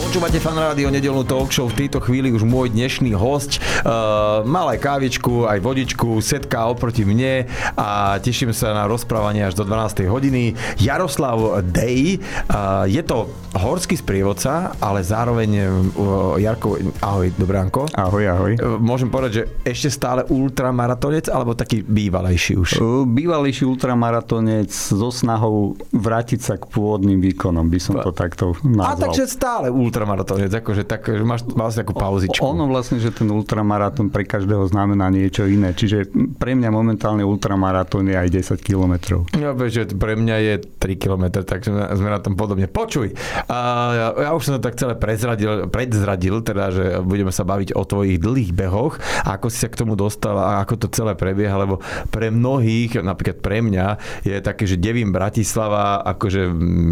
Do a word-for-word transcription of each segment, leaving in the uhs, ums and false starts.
Počúvate Fan Rádio, nedeľnú talk show. V tejto chvíli už môj dnešný hosť uh, mal aj kávičku, aj vodičku, sedká oproti mne a teším sa na rozprávanie až do dvanástej hodiny. Jaroslav Dej, uh, je to horský sprievodca, ale zároveň uh, Jarko, ahoj, dobránko. Ahoj, ahoj. Uh, môžem povedať, že ešte stále ultramaratonec, alebo taký bývalejší už? Uh, bývalejší ultramaratonec so snahou vrátiť sa k pôvodným výkonom, by som to takto nazval. A takže stále ultramaratonec, akože tak, že máš, máš takú pauzičku. Ono vlastne, že ten ultramaratón pre každého znamená niečo iné. Čiže pre mňa momentálne ultramaratón je aj desať kilometrov. Ja viem, že pre mňa je tri kilometre, takže sme na tom podobne. Počuj, ja, ja už som to tak celé prezradil, predzradil, teda, že budeme sa baviť o tvojich dlhých behoch a ako si sa k tomu dostal a ako to celé prebieha, lebo pre mnohých, napríklad pre mňa, je také, že devím Bratislava, akože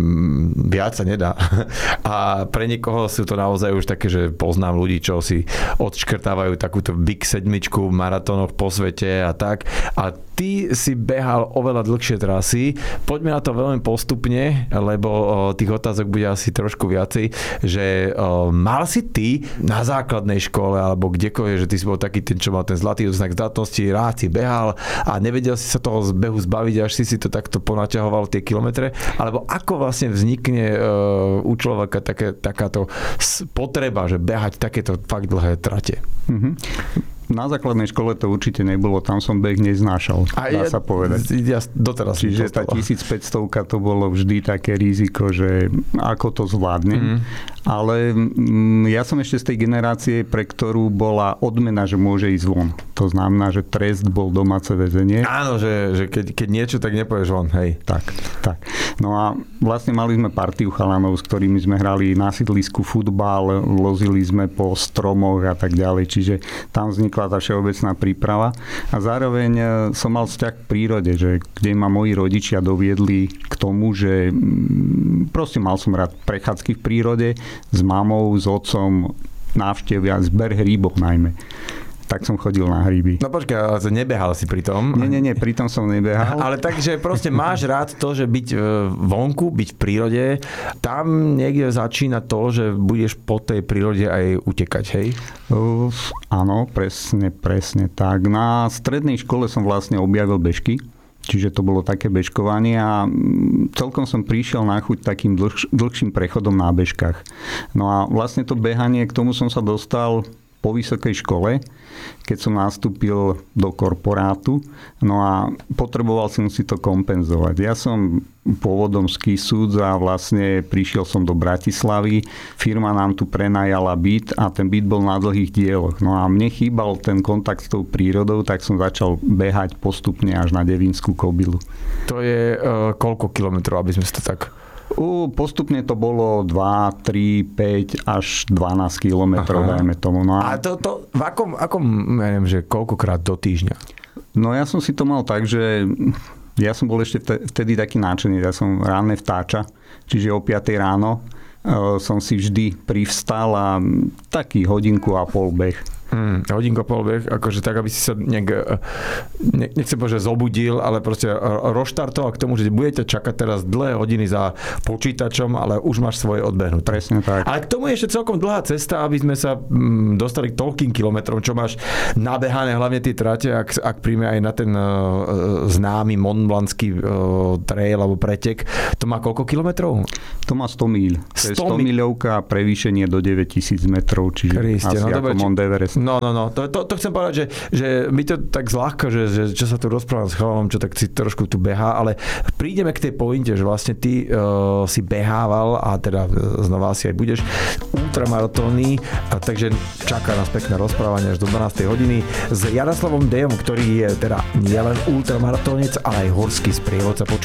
mm, viac sa nedá. A pre niekoho sú to naozaj už také, že poznám ľudí, čo si odškrtávajú takúto big sedmičku v maratónoch po svete a tak. A ty si behal oveľa dlhšie trasy. Poďme na to veľmi postupne, lebo o, tých otázok bude asi trošku viacej, že o, mal si ty na základnej škole alebo kdekoľvek, že ty si bol taký ten, čo mal ten zlatý odznak zdatnosti, rád si behal a nevedel si sa toho behu zbaviť, až si si to takto ponaťahoval tie kilometre, alebo ako vlastne vznikne uh, u človeka také, takáto potreba, že behať takéto fakt dlhé trate? Mm-hmm. Na základnej škole to určite nebolo, tam som beh neznášal, a dá ja, sa povedať. Ja doteraz Čiže tá tisícpäťsto to bolo vždy také riziko, že ako to zvládnem. Mm. Ale mm, ja som ešte z tej generácie, pre ktorú bola odmena, že môže ísť von. To znamená, že trest bol domáce väzenie. Áno, že, že keď, keď niečo, tak nepovieš von, hej. Tak, tak. No a vlastne mali sme partiu chalanov, s ktorými sme hrali na sídlisku futbal, lozili sme po stromoch a tak ďalej. Čiže tam vznikla tá všeobecná príprava. A zároveň som mal vzťah k prírode, že kde ma moji rodičia doviedli k tomu, že proste mal som rád prechádzky v prírode s mamou, s otcom, návštevia, zber hríbov najmä. Tak som chodil na hríby. No počkaj, ale nebehal si pri tom. Nie, nie, nie, pri tom som nebehal. Ale takže proste máš rád to, že byť vonku, byť v prírode, tam niekde začína to, že budeš po tej prírode aj utekať, hej? Uh, áno, presne, presne tak. Na strednej škole som vlastne objavil bežky. Čiže to bolo také bežkovanie a celkom som prišiel na chuť takým dlhš- dlhším prechodom na bežkách. No a vlastne to behanie, k tomu som sa dostal po vysokej škole, keď som nastúpil do korporátu, no a potreboval som si to kompenzovať. Ja som pôvodom z Kisúc a vlastne prišiel som do Bratislavy, firma nám tu prenajala byt a ten byt bol na dlhých dieloch. No a mne chýbal ten kontakt s tou prírodou, tak som začal behať postupne až na Devínskú Kobylu. To je uh, koľko kilometrov, aby sme si to tak... U, postupne to bolo dva, tri, päť až dvanásť kilometrov, dajme tomu. No a... a to, to v akom, akom, ja neviem, že koľkokrát do týždňa? No ja som si to mal tak, že ja som bol ešte vtedy taký náčený. Ja som ránne vtáča, čiže o piatej ráno som si vždy privstal a taký hodinku a pol beh. Hmm, hodinku a pol beh, akože tak, aby si sa nejak, ne, nechcem povedať, že zobudil, ale proste roštartoval k tomu, že budete čakať teraz dlhé hodiny za počítačom, ale už máš svoje odbehnuté. Presne tak. Ale k tomu je ešte celkom dlhá cesta, aby sme sa mm, dostali k toľkým kilometrom, čo máš nabehané, hlavne tie trate, ak, ak príjme aj na ten uh, známy montblanský uh, trail alebo pretek. To má koľko kilometrov? To má sto míľ. To je sto miľovka a prevýšenie do deväťtisíc metrov, čiže Christe, asi no, ako Mount Everest. No, no, no. To, to, to chcem povedať, že, že my to tak zľahka, že, že čo sa tu rozprávam s chalanom, čo tak si trošku tu behá, ale prídeme k tej pointe, že vlastne ty uh, si behával a teda znova si aj budeš ultramaratónny, a takže čaká nás pekné rozprávanie až do dvanástej hodiny s Jaroslavom Dejom, ktorý je teda nielen ultramaratónec, ale aj horský sprievodca. Počúvate